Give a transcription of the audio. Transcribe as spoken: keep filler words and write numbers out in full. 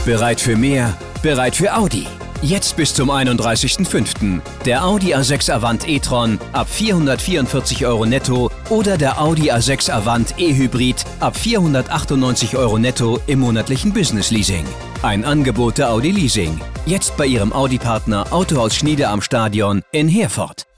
Bereit für mehr? Bereit für Audi. Jetzt bis zum einunddreißigsten fünften Der Audi A sechs Avant e-tron ab vierhundertvierundvierzig Euro netto oder der Audi A sechs Avant e-Hybrid ab vierhundertachtundneunzig Euro netto im monatlichen Business Leasing. Ein Angebot der Audi Leasing. Jetzt bei Ihrem Audi-Partner Autohaus Schniede am Stadion in Herford.